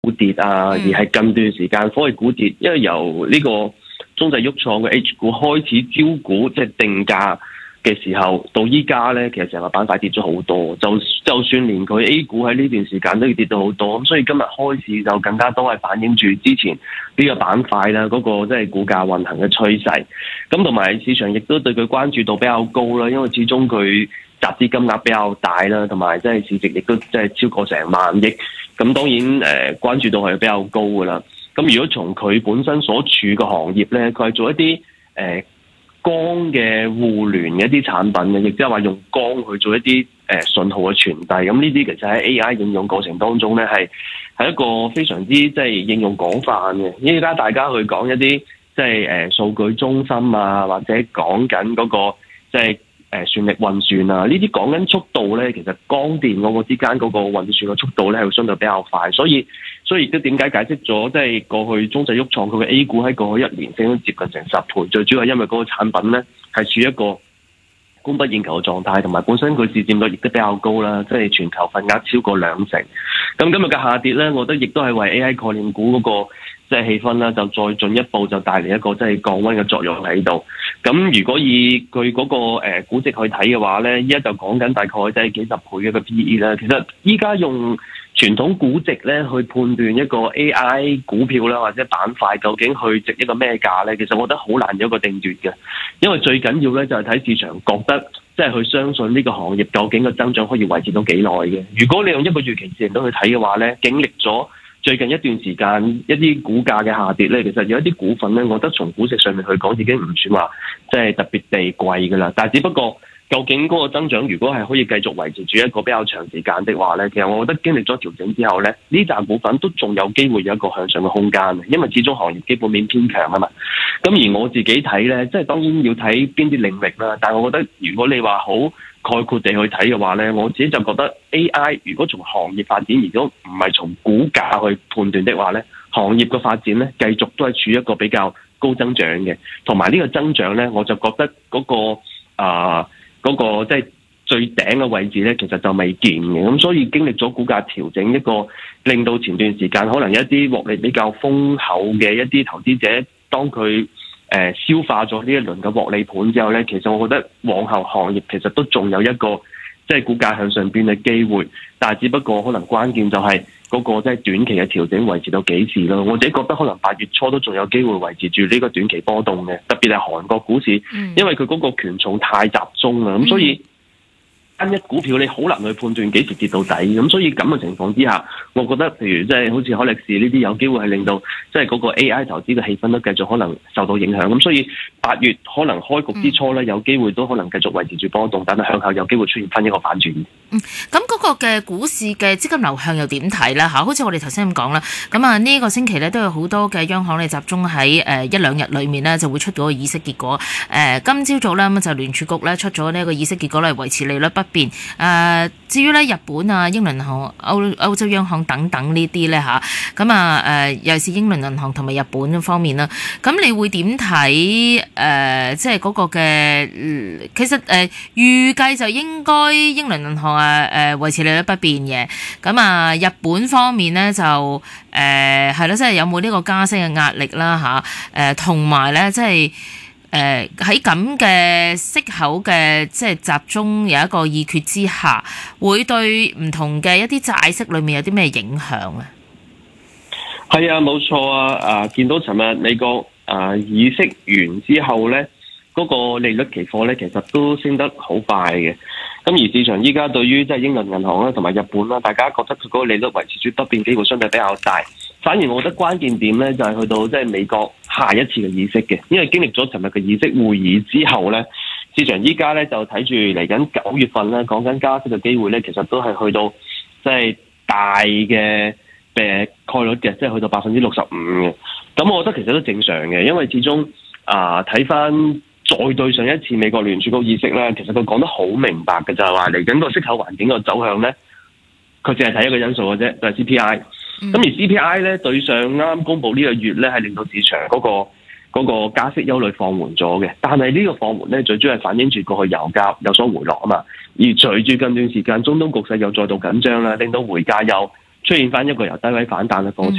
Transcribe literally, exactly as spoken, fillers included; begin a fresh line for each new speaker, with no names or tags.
股跌啊，而係近段時間科技股跌，因為由呢個中製鬱創嘅 H 股開始招股，即係定價嘅時候，到依家咧，其實成個板塊跌咗好多，就就算連佢 A 股喺呢段時間都要跌到好多，咁所以今日開市就更加多係反映住之前呢個板塊啦，嗰個即係股價運行嘅趨勢。咁同埋市場亦都對佢關注度比較高啦，因為始終佢集資金額比較大啦，同埋即係市值亦都即係超過成萬億。咁當然誒、呃、關注度係比較高噶啦。咁如果從佢本身所處嘅行業咧，佢係做一啲誒。呃光嘅互聯嘅一啲產品嘅，亦即係話用光去做一啲誒信號嘅傳遞。咁呢啲其實喺 A I 應用過程當中咧，係係一個非常之即係應用廣泛嘅。依家大家去講一啲即係誒數據中心啊，或者講緊嗰個即係誒算力運算啊，呢啲講緊速度咧，其實光電嗰個之間嗰個運算嘅速度咧係會相對比較快，所以所以亦都點解解釋咗即係過去中製鬱創佢嘅 A 股喺過去一年升咗接近成十倍，最主要係因為嗰個產品咧係處於一個供不應求嘅狀態，同埋本身佢市佔率亦都比較高啦，即係全球份額超過兩成。咁今日嘅下跌咧，我覺得亦都係為 A I 概念股嗰個即係氣氛啦，就再進一步就帶嚟一個即係降溫嘅作用喺度。咁如果以佢嗰個誒估值去睇嘅話咧，依家就講緊大概即係幾十倍嘅一個 P E 啦。其實依家用傳統估值咧去判斷一個 A I 股票啦或者板塊究竟去值一個咩價咧，其實我覺得好難有一個定奪嘅，因為最緊要咧就係睇市場覺得即係去相信呢個行業究竟個增長可以維持到幾耐嘅。如果你用一個預期市盈率去睇嘅話咧，經歷咗最近一段時間一啲股價嘅下跌咧，其實有一啲股份咧，我覺得從估值上面去講已經唔算話即係特別地貴㗎啦。但係只不過究竟嗰個增長如果係可以繼續維持住一個比較長時間的話咧，其實我覺得經歷咗調整之後咧，呢紮股份都仲有機會有一個向上嘅空間，因為始終行業基本面偏強啊嘛。咁而我自己睇咧，即係當然要睇邊啲領域啦。但係我覺得如果你話好概括地去睇嘅話咧，我自己就覺得 A I 如果從行業發展，如果唔係從股價去判斷的話咧，行業嘅發展咧繼續都係處於一個比較高增長嘅，同埋呢個增長咧，我就覺得嗰、嗰個啊嗰、嗰個即係最頂嘅位置咧，其實就未見嘅。咁所以經歷咗股價調整，一個令到前段時間可能一啲獲利比較豐厚嘅一啲投資者，當佢誒、呃、消化咗呢一輪嘅獲利盤之後咧，其實我覺得往後行業其實都仲有一個即係股價向上邊嘅機會，但係只不過可能關鍵就係嗰個即係短期嘅調整維持到幾時咯。我自己覺得可能八月初都仲有機會維持住呢個短期波動嘅，特別係韓國股市，因為佢嗰個權重太集中啦，咁所以單一股票你好難去判斷幾時跌到底，咁所以咁嘅情況之下，我覺得譬如即係好似海力士呢啲有機會係令到即係嗰個 A I 投資嘅氣氛都繼續可能受到影響，咁所以八月可能開局之初咧，有機會都可能繼續維持住波動，但係向後有機會出現翻一個反轉。
嗯，咁嗰個嘅股市嘅資金流向又點睇啦？嚇，好似我哋頭先咁講啦，咁啊呢個星期咧都有好多嘅央行咧集中喺誒一兩日裏面咧就會出到個議息結果。誒今朝早咧咁就聯儲局咧出咗呢個議息結果咧，維持利率不變。誒、呃、至於咧日本啊、英倫銀行、歐歐洲央行等等呢啲咧嚇，咁啊誒尤其是英倫銀行同埋日本方面啦，咁你會點睇誒？即係嗰個嘅，其實誒、呃、預計就應該英倫銀行啊誒維持利率不變嘅，咁啊日本方面咧就誒係咯，即係有冇呢個加息嘅壓力啦嚇？誒同埋咧即係。誒喺咁嘅息口嘅即係集中有一個議決之下，會對唔同嘅一啲債息裏面有啲咩影響啊？
係啊，冇錯啊！啊，見到尋日美國啊議息完之後咧，嗰、那個利率期貨咧其實都升得好快嘅。咁而市場依家對於即係英倫銀行啦同埋日本啦，大家覺得佢嗰個利率維持住不變機會相對比較大。反而我覺得關鍵點咧就係、是、去到即係美國下一次嘅議息嘅，因為經歷咗尋日嘅議息會議之後咧，市場依家咧就睇住嚟緊九月份咧講緊加息嘅機會咧，其實都係去到即係大嘅誒概率嘅，即係去到百分之六十五嘅。咁我覺得其實都正常嘅，因為始終啊睇翻再對上一次美國聯儲局議息咧，其實佢講得好明白嘅，就係話嚟緊個息口環境個走向咧，佢淨係睇一個因素嘅啫，就係 C P I。咁而 C P I 咧對上啱啱公佈呢個月咧，係令到市場嗰個嗰個加息憂慮放緩咗嘅。但係呢個放緩咧，最主要係反映住過去油價有所回落啊嘛。而隨住近段時間中東局勢又再度緊張啦，令到匯價又出現翻一個由低位反彈嘅過程。